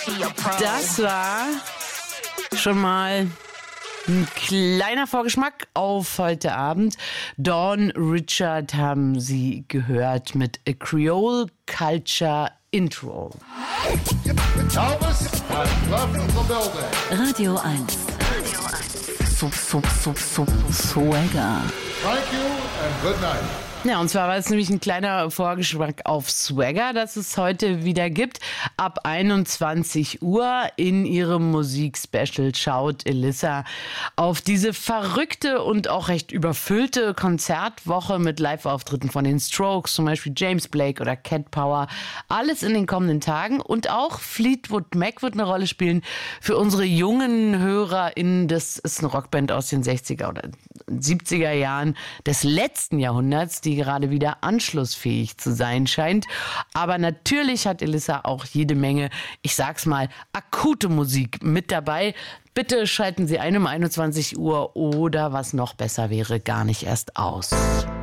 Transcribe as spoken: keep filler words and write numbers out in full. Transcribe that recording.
Das war schon mal ein kleiner Vorgeschmack auf heute Abend. Dawn Richard haben Sie gehört mit A Creole Culture Intro. Radio eins. Sub, sub, sub, sub, Swagger. Thank you and good night. Ja, und zwar war es nämlich ein kleiner Vorgeschmack auf Swagger, das es heute wieder gibt. Ab einundzwanzig Uhr in ihrem Musikspecial schaut Elissa auf diese verrückte und auch recht überfüllte Konzertwoche mit Live-Auftritten von den Strokes, zum Beispiel James Blake oder Cat Power. Alles in den kommenden Tagen. Und auch Fleetwood Mac wird eine Rolle spielen für unsere jungen HörerInnen. Das ist eine Rockband aus den sechziger oder siebziger Jahren des letzten Jahrhunderts, die gerade wieder anschlussfähig zu sein scheint. Aber natürlich hat Elissa auch jede Menge, ich sag's mal, akute Musik mit dabei. Bitte schalten Sie ein um einundzwanzig Uhr oder was noch besser wäre, gar nicht erst aus.